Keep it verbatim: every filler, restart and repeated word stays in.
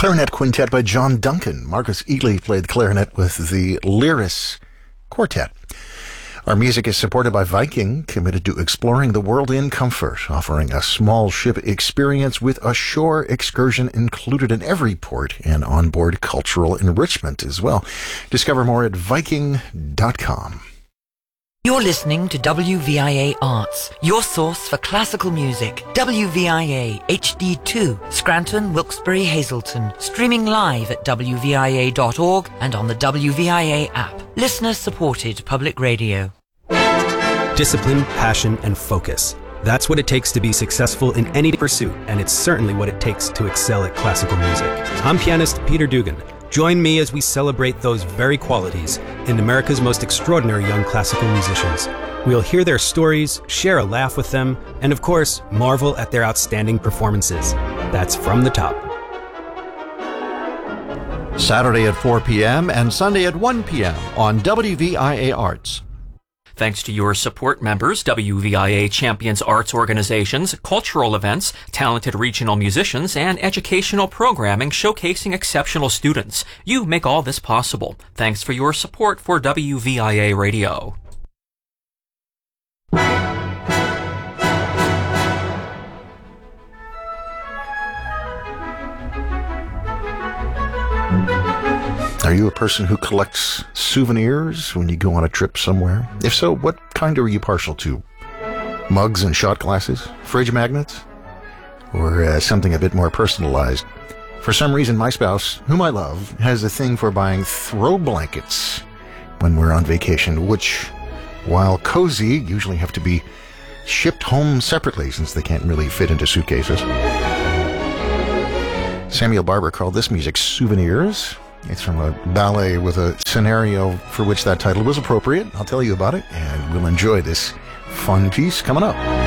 clarinet quintet by John Duncan. Marcus Ely played the clarinet with the Lyris Quartet. Our music is supported by Viking, committed to exploring the world in comfort, offering a small ship experience with a shore excursion included in every port and onboard cultural enrichment as well. Discover more at viking dot com. You're listening to W V I A Arts, your source for classical music. W V I A H D two, Scranton, Wilkes-Barre, Hazleton. Streaming live at w v i a dot org and on the W V I A app. Listener-supported public radio. Discipline, passion, and focus. That's what it takes to be successful in any pursuit, and it's certainly what it takes to excel at classical music. I'm pianist Peter Dugan. Join me as we celebrate those very qualities in America's most extraordinary young classical musicians. We'll hear their stories, share a laugh with them, and of course, marvel at their outstanding performances. That's From the Top. Saturday at four p.m. and Sunday at one p.m. on W V I A Arts. Thanks to your support members, W V I A champions arts organizations, cultural events, talented regional musicians, and educational programming showcasing exceptional students. You make all this possible. Thanks for your support for W V I A Radio. Are you a person who collects souvenirs when you go on a trip somewhere? If so, what kind are you partial to? Mugs and shot glasses? Fridge magnets? Or uh, something a bit more personalized? For some reason, my spouse, whom I love, has a thing for buying throw blankets when we're on vacation, which, while cozy, usually have to be shipped home separately since they can't really fit into suitcases. Samuel Barber called this music Souvenirs. It's from a ballet with a scenario for which that title was appropriate. I'll tell you about it, and we'll enjoy this fun piece coming up.